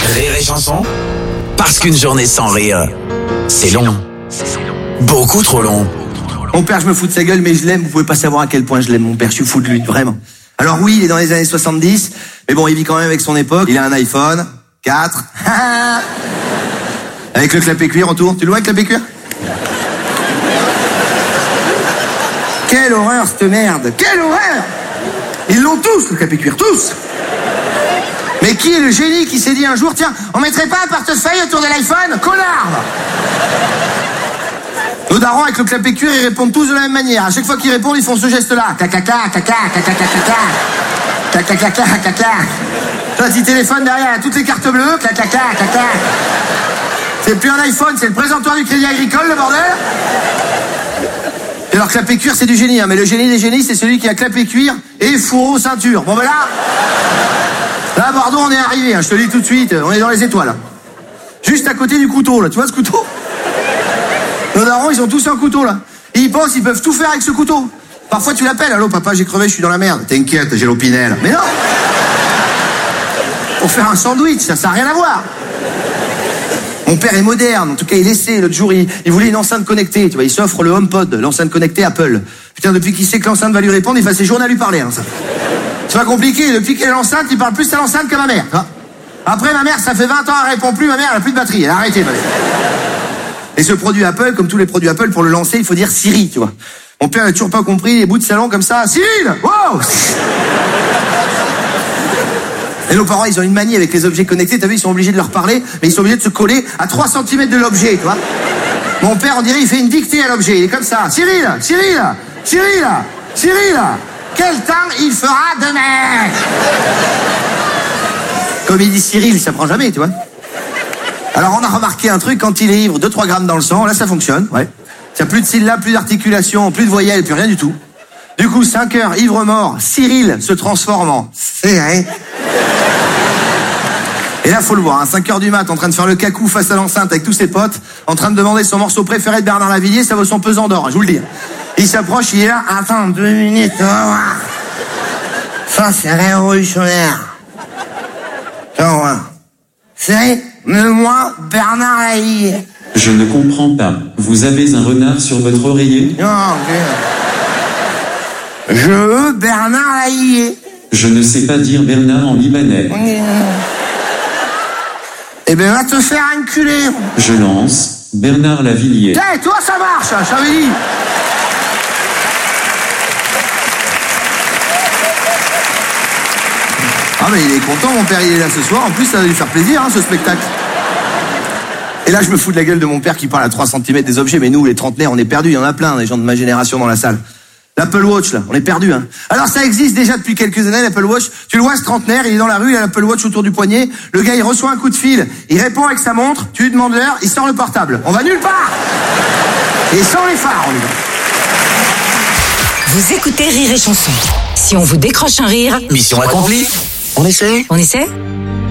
Rire et chanson, parce qu'une journée sans rire, c'est long. Beaucoup trop long. Mon père, je me fous de sa gueule, mais je l'aime. Vous pouvez pas savoir à quel point je l'aime, mon père. Je suis fou de lui, vraiment. Alors oui, il est dans les années 70, mais bon, il vit quand même avec son époque. Il a un iPhone 4. Avec le clapet cuir autour. Tu le vois avec le clapet cuir? Quelle horreur, cette merde. Quelle horreur. Ils l'ont tous, le clapet cuir, tous. Mais qui est le génie qui s'est dit un jour, tiens, on mettrait pas un portefeuille autour de l'iPhone? Connard. Nos darons avec le clapet cuir, ils répondent tous de la même manière. À chaque fois qu'ils répondent, ils font ce geste-là. Caca, caca, caca, caca, caca, caca, caca, caca. Toi, petit téléphone derrière, toutes les cartes bleues. Caca, caca, caca. C'est plus un iPhone, c'est le présentoir du Crédit Agricole, le bordel. Et alors, clapet cuir, c'est du génie, hein. Mais le génie des génies, c'est celui qui a clapet cuir et fourreau ceinture. Bon, ben là, Bordeaux, on est arrivé, hein. Je te le dis tout de suite, on est dans les étoiles. Juste à côté du couteau, là. Tu vois ce couteau? Nos darons, ils ont tous un couteau, là. Et ils pensent qu'ils peuvent tout faire avec ce couteau. Parfois, tu l'appelles. Allô, papa, j'ai crevé, je suis dans la merde. T'inquiète, j'ai l'opinel. Mais non! Pour faire un sandwich, ça n'a rien à voir. Mon père est moderne. En tout cas, il essaie. L'autre jour, il voulait une enceinte connectée. Tu vois, il s'offre le HomePod, l'enceinte connectée Apple. Putain, depuis qu'il sait que l'enceinte va lui répondre, il passe ses journées à lui parler, hein, ça. C'est pas compliqué. Depuis qu'elle est l'enceinte, il parle plus à l'enceinte que ma mère. Hein. Après, ma mère, ça fait 20 ans, elle répond plus. Ma mère, elle a plus de batterie. Elle a arrêté, ma mère. Et ce produit Apple, comme tous les produits Apple, pour le lancer, il faut dire Siri, tu vois. Mon père n'a toujours pas compris les bouts de salon comme ça. Cyril! Wow! Et nos parents, ils ont une manie avec les objets connectés. T'as vu, ils sont obligés de leur parler, mais ils sont obligés de se coller à 3 cm de l'objet, tu vois. Mon père, on dirait, il fait une dictée à l'objet. Il est comme ça. Cyril! Cyril! Cyril! Cyril! Quel temps il fera demain? Comme il dit Cyril, ça prend jamais, tu vois. Alors on a remarqué un truc, quand il est ivre, 2-3 grammes dans le sang, là ça fonctionne, ouais. Il n'y a plus de syllabes, plus d'articulation, plus de voyelles, plus rien du tout. Du coup, 5 heures, ivre mort, Cyril se transforme en Cyril. Et là, faut le voir, 5 heures du mat, en train de faire le cacou face à l'enceinte avec tous ses potes, en train de demander son morceau préféré de Bernard Lavillier, ça vaut son pesant d'or, je vous le dis. Il s'approche, il est là, attends 2 minutes, on va voir. Ça, c'est révolutionnaire. Tu vas voir. Cyril, moi, Bernard Lavillier. Je ne comprends pas. Vous avez un renard sur votre oreiller? Non, je veux Bernard Lavillier. Je ne sais pas dire Bernard en libanais. Eh ben, va te faire enculer. Je lance Bernard Lavillier. Tiens, toi, ça marche, je t'avais dit. Ah, mais il est content, mon père, il est là ce soir. En plus, ça va lui faire plaisir, hein, ce spectacle. Et là, je me fous de la gueule de mon père qui parle à 3 cm des objets. Mais nous, les trentenaires, on est perdus. Il y en a plein, des gens de ma génération dans la salle. L'Apple Watch, là, on est perdus, hein. Alors, ça existe déjà depuis quelques années, l'Apple Watch. Tu le vois, ce trentenaire, il est dans la rue, il a l'Apple Watch autour du poignet. Le gars, il reçoit un coup de fil. Il répond avec sa montre. Tu lui demandes l'heure, il sort le portable. On va nulle part. Et sans les phares, on y va. Vous écoutez Rire et Chanson. Si on vous décroche un rire, Mission accomplie. On essaie? On essaie?